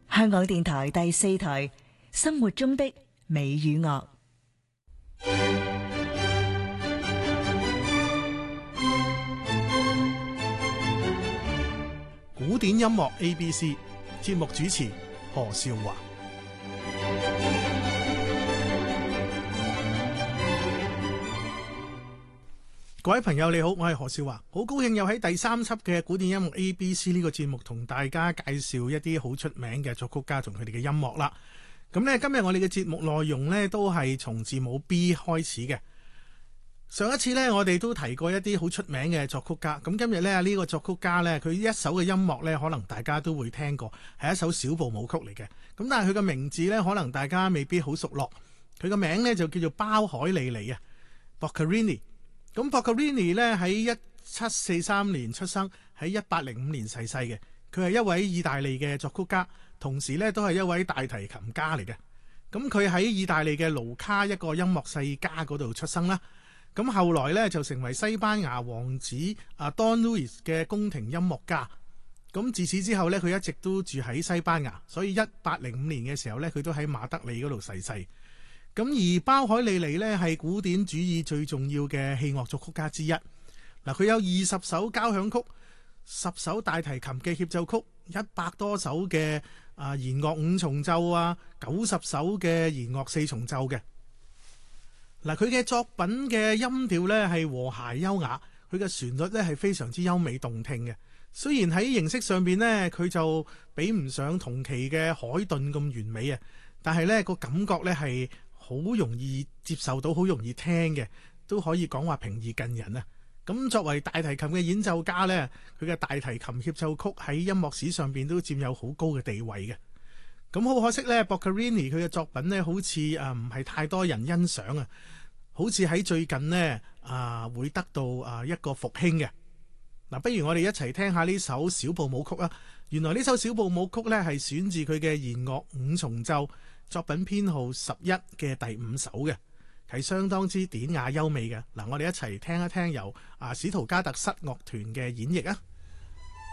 香港電台第4台生活中的美與樂。 古典音樂 ABC 節目主持何少華。各位朋友你好，我係何少華，好高興又喺第3輯嘅古典音樂 ABC 呢個節目同大家介紹一啲好出名嘅作曲家同佢哋嘅音樂啦。咁呢，今日我哋嘅節目內容呢都係從字母 B 開始嘅。上一次呢，我哋都提過一啲好出名嘅作曲家。咁今日呢，呢個作曲家呢，佢一首嘅音樂呢，可能大家都會聽過，係一首小步舞曲嚟嘅。咁但係佢嘅名字呢，可能大家未必好熟絡。佢個名呢，就叫做包海利尼啊 Boccherini。咁 Boccherini 咧喺1743年出生，喺1805年逝世嘅。佢係一位意大利嘅作曲家，同時咧都係一位大提琴家嚟嘅。咁佢喺意大利嘅盧卡一個音樂世家嗰度出生啦。咁後來咧就成為西班牙王子Don Luis 嘅宮廷音樂家。咁自此之後咧，佢一直都住喺西班牙，所以1805年嘅時候咧，佢都喺馬德里嗰度逝世。咁而包海利尼呢，係古典主義最重要嘅器樂作曲家之一。嗱，佢有20首交響曲、10首大提琴嘅協奏曲、100多首嘅弦樂5重奏90首嘅弦樂4重奏嘅。嗱，佢嘅作品嘅音調呢係和諧優雅，佢嘅旋律呢係非常之優美動聽嘅。雖然喺形式上邊呢，佢就比唔上同期嘅海頓咁完美啊，但係呢個感覺呢係好容易接受到，好容易聽嘅，都可以講話平易近人啊！咁作為大提琴嘅演奏家呢，佢嘅大提琴協奏曲喺音樂史上邊都佔有好高嘅地位嘅。咁好可惜呢 Boccherini 佢嘅作品呢，好似唔係太多人欣賞啊，好似喺最近呢會得到一個復興嘅。嗱，不如我哋一齊聽下呢首小步舞曲啊！原來呢首小步舞曲呢，係選自佢嘅弦樂5重奏。作品編號11嘅第5首嘅，係相當之典雅優美嘅。嗱，我哋一齊聽一聽由史圖加特室樂團嘅演繹啊！